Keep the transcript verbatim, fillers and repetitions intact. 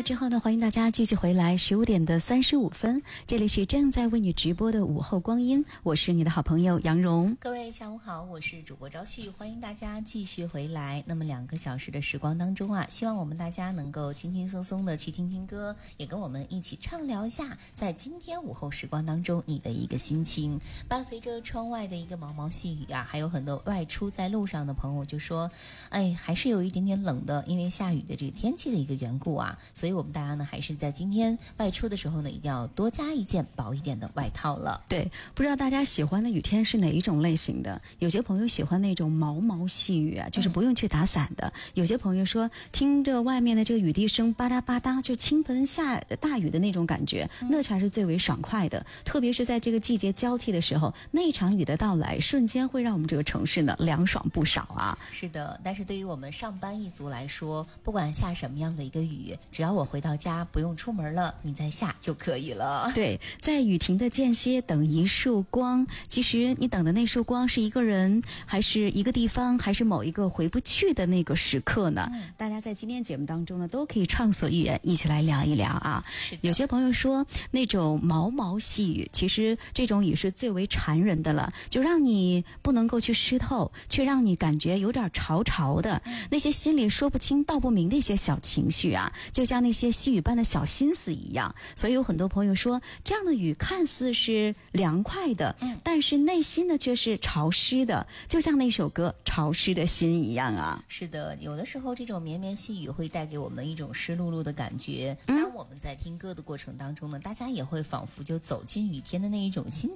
了之后呢，欢迎大家继续回来，十五点的三十五分，这里是正在为你直播的午后光阴，我是你的好朋友杨蓉。 各位下午好，我是主播昭旭，欢迎大家继续回来。那么两个小时的时光当中啊，希望我们大家能够轻轻松松的去听听歌，也跟我们一起畅聊一下，在今天午后时光当中你的一个心情。伴随着窗外的一个毛毛细雨啊，还有很多外出在路上的朋友就说，哎，还是有一点点冷的，因为下雨的这个天气的一个缘故啊，所以我们大家呢还是在今天外出的时候呢，一定要多加一件薄一点的外套了。 对，不知道大家喜欢的雨天是哪一种类型的？有些朋友喜欢那种毛毛细雨啊，就是不用去打伞的。嗯、有些朋友说，听着外面的这个雨滴声吧嗒吧嗒，就倾盆下大雨的那种感觉，嗯、那才是最为爽快的。特别是在这个季节交替的时候，那一场雨的到来，瞬间会让我们这个城市呢凉爽不少啊。 是的，但是对于我们上班一族来说，不管下什么样的一个雨，只要我回到家不用出门了，你再下就可以了。 对，在雨停的间歇等一束光，其实你等的那束光是一个人，还是一个地方，还是某一个回不去的那个时刻呢？嗯、大家在今天节目当中呢，都可以畅所欲言，一起来聊一聊啊。有些朋友说，那种毛毛细雨，其实这种雨是最为缠人的了，就让你不能够去湿透，却让你感觉有点潮潮的，嗯、那些心里说不清道不明的一些小情绪啊，就像那些细雨般的小心思一样。所以有很多朋友说，这样的雨看似是凉快的，嗯、但是内心呢却是潮湿的，就像那首歌《潮湿的心》一样啊。 是的，有的时候这种绵绵细雨会带给我们一种湿漉漉的感觉。当我们在听歌的过程当中呢，大家也会仿佛就走进雨天的那一种心